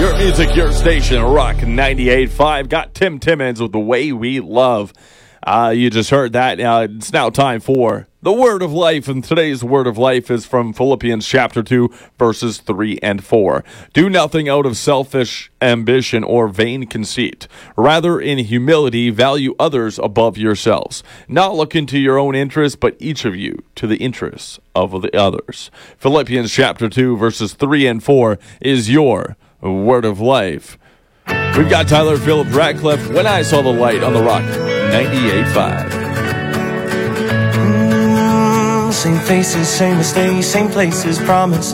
Your music, your station, Rock 98.5. Got Tim Timmons with The Way We Love. You just heard that. It's now time for the Word of Life, and today's Word of Life is from Philippians chapter 2, verses 3 and 4. Do nothing out of selfish ambition or vain conceit. Rather, in humility, value others above yourselves. Not looking to your own interests, but each of you to the interests of the others. Philippians chapter 2, verses 3 and 4 is your Word of Life. We've got Tyler Phillip Radcliffe, When I Saw the Light on the Rock 98.5. Same faces, same mistakes, same places, promise